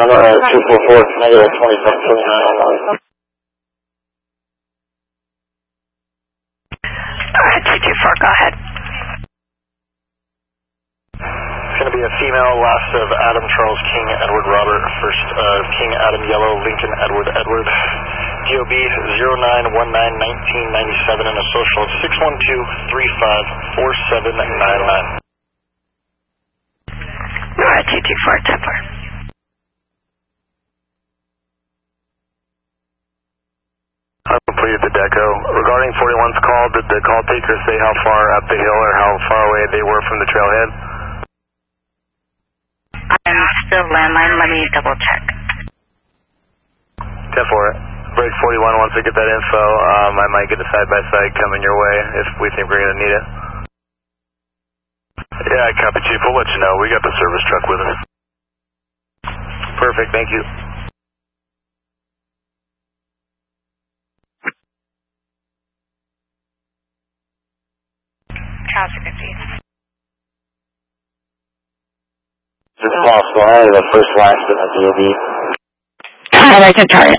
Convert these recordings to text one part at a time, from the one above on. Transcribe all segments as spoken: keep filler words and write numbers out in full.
I'm uh, two four four, negative twenty-seven twenty-nine. Alright, two two four, go ahead. It's going to be a female, last of Adam Charles King Edward Robert, first uh, King Adam Yellow Lincoln Edward Edward, D O B zero nine one nine nineteen ninety-seven, and a social of six one two three five four seven nine nine. Alright, two two four, Templar. I completed the deco. Regarding forty-one's call, did the call taker say how far up the hill or how far away they were from the trailhead? I'm still landline, let me double check. ten four, break forty-one, once I get that info, um, I might get a side-by-side coming your way if we think we're going to need it. Yeah, copy, Chief. We'll let you know. We got the service truck with us. Perfect, thank you. Charles fifty. Is it possible? I have the first last in the D O B. Alright, I can try it.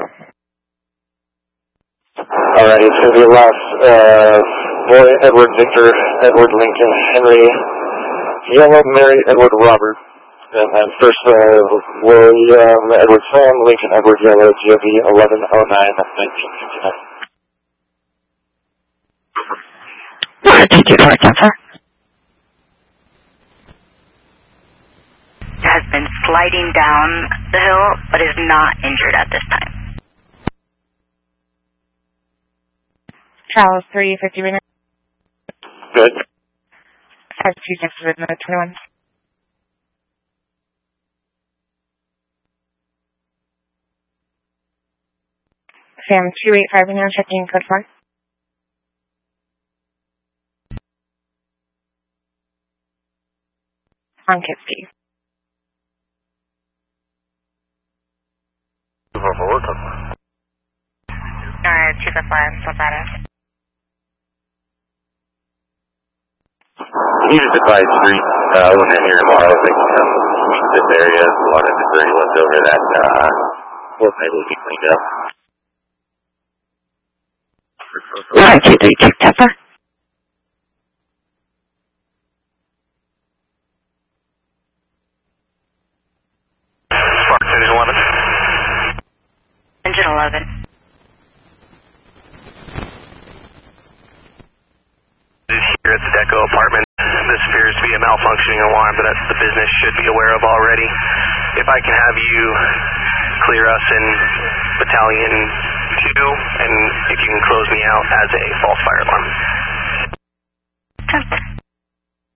Alright, it's going to be last, uh, boy Edward Victor, Edward Lincoln, Henry, Yellow Mary, Edward Robert, and then first, uh, William Edward Sam, Lincoln Edward Yellow, G O B eleven oh nine nineteen fifty-nine. Alright, two two four, Templar. Has been sliding down the hill, but is not injured at this time. Charles three fifty minutes. Good. five two six with no twenty-one. Sam two eight five now checking code four. On Kitsky. Alright, two five five, what's that at? He just advised three, uh, when they're here tomorrow, they can come to this area, a lot of debris left over that, uh, will maybe be cleaned up. Alright, two three two, Templar. Sparks Engine eleven. Engine eleven. This here at the Deco apartment. This appears to be a malfunctioning alarm, but that's the business should be aware of already. If I can have you clear us in Battalion two, and if you can close me out as a false fire alarm.